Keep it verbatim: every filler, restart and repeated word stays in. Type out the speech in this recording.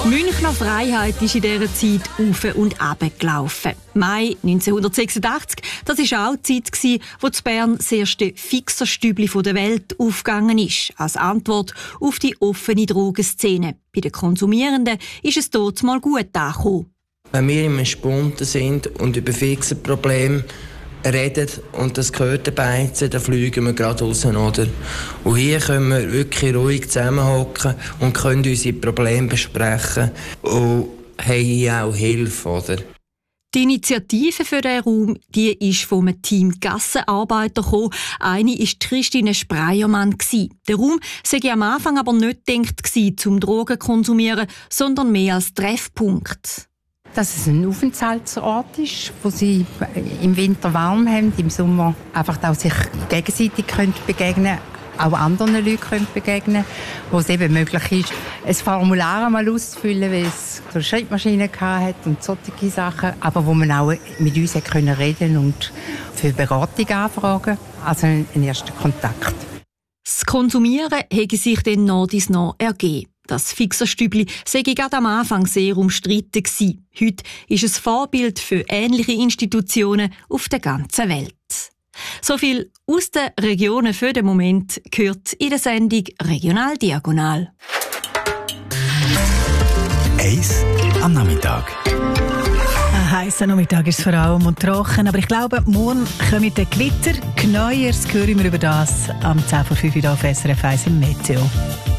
Münchner Freiheit ist in dieser Zeit auf und ab gelaufen. Mai neunzehnhundertsechsundachtzig, das war auch die Zeit, wo in Bern das erste Fixerstübli der Welt aufgegangen ist, als Antwort auf die offene Drogenszene. Bei den Konsumierenden ist es dort mal gut angekommen. Wenn wir im Spunten sind und über fixe Probleme reden und das gehört dabei, dann fliegen wir gerade raus, oder? Und hier können wir wirklich ruhig zusammenhocken und können unsere Probleme besprechen und haben hier auch Hilfe, oder? Die Initiative für diesen Raum die ist vom Team Gassenarbeiter gekommen. Eine war Christine Spreiermann. Der Raum sei am Anfang aber nicht gedacht zum Drogen konsumieren, sondern mehr als Treffpunkt. Dass es ein Aufenthaltsort ist, wo sie im Winter warm haben, im Sommer einfach auch sich gegenseitig begegnen können, auch anderen Leuten können begegnen, wo es eben möglich ist, ein Formular einmal auszufüllen, weil es so eine Schreibmaschine hatte und solche Sachen, aber wo man auch mit uns können reden und für Beratung anfragen, also ein erster Kontakt. Das Konsumieren hätte sich dann noch dies noch ergeben. Das Fixerstübli sei gerade am Anfang sehr umstritten gewesen. Heute ist es Vorbild für ähnliche Institutionen auf der ganzen Welt. So viel aus den Regionen für den Moment gehört in der Sendung Regional Diagonal. Eis am Nachmittag. Ein heisser Nachmittag ist es vor allem und trocken, aber ich glaube, morgen kommen die Gewitter. Genaueres hören wir über das am zehn vor fünf Uhr auf S R F eins im Meteo.